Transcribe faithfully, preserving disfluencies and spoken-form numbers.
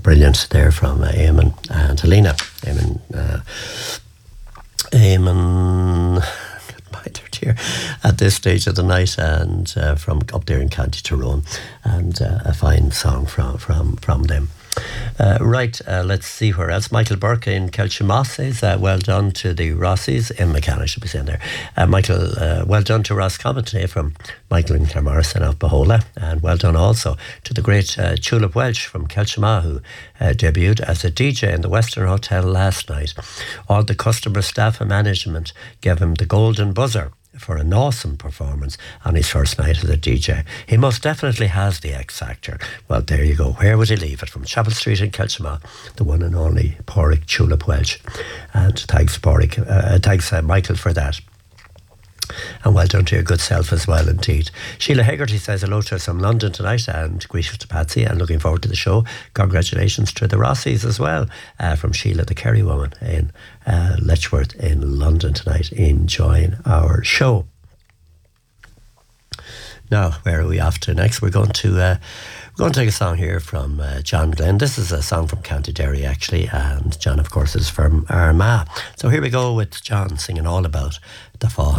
brilliant there from uh, Eamon and Helena. Eamon, uh, Eamon, here at this stage of the night, and uh, from up there in County Tyrone, and uh, a fine song from from from them. Uh, right, uh, let's see where else. Michael Burke in Kelchimoss says, uh, well done to the Rossies. In McCann, should be saying there. Uh, Michael, uh, well done to Ross Common today from Michael and Clarmorrison of Bahola. And well done also to the great uh, Tulip Welch from Kelchima, who uh, debuted as a D J in the Western Hotel last night. All the customer, staff and management gave him the golden buzzer for an awesome performance on his first night as a D J. He most definitely has the X Factor. Well, there you go. Where would he leave it? From Chapel Street in Kelchima, the one and only Pádraig Tulip Welch. And thanks, Pádraig, uh, thanks, uh, Michael, for that. And well done to your good self as well, indeed. Sheila Hegarty says hello to us from London tonight, and greetings to Patsy, and looking forward to the show. Congratulations to the Rossies as well, uh, from Sheila, the Kerry woman in uh, Letchworth in London tonight, enjoying our show. Now, where are we off to next? We're going to uh, we're going to take a song here from uh, John Glenn. This is a song from County Derry, actually, and John, of course, is from Armagh. So here we go with John singing all about the fall.